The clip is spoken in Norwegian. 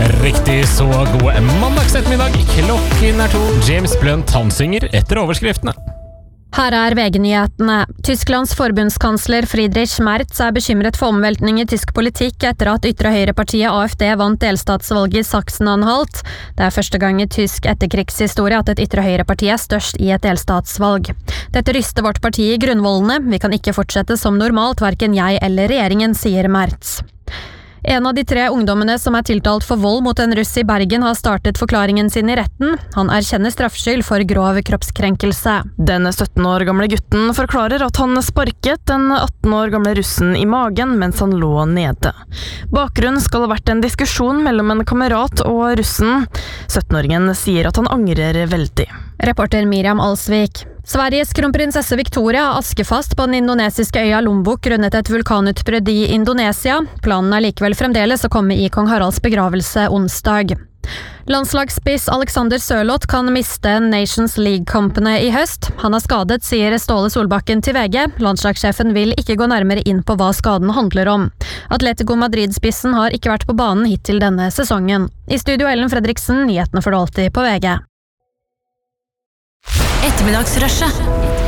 Riktig så god mandagsettermiddag. Klokken 2. James Blunt han synger etter overskriftene. Her VG-nyhetene. Tysklands forbundskansler Friedrich Merz bekymret for omveltning i tysk politikk etter at ytre høyrepartiet AfD vant delstatsvalget i Sachsen-Anhalt. Det første gang i tysk etterkrigshistorie at et ytre høyreparti størst i et delstatsvalg. Dette ryster vårt parti i grunnvollene. Vi kan ikke fortsette som normalt, hverken jeg eller regjeringen, sier Merz. En av de 3 ungdommene som tiltalt for vold mot en russ i Bergen har startet forklaringen sin i retten. Han erkjenner straffskyld for grov kroppskrenkelse. Den 17 år gamle gutten forklarer at han sparket den 18 år gamle russen i magen mens han lå nede. Bakgrunnen skal ha vært en diskusjon mellom en kamerat og russen. 17-åringen sier at han angrer veldig. Reporter Miriam Alsvik. Sveriges kronprinsesse Victoria askefast på den indonesiske øya Lombok grunnet et vulkanutbrudd i Indonesia. Planen likevel fremdeles å komme i kong Haralds begravelse onsdag. Landslagsspiss Alexander Sørloth kan miste Nations League-kampene i høst. Han skadet, sier Ståle Solbakken til VG. Landslagssjefen vil ikke gå nærmere inn på hva skaden handler om. Atletico Madrid-spissen har ikke vært på banen hittil denne sesongen. I studio Ellen Fredriksen, nyhetene for det alltid på VG. Ettermiddagsrushet.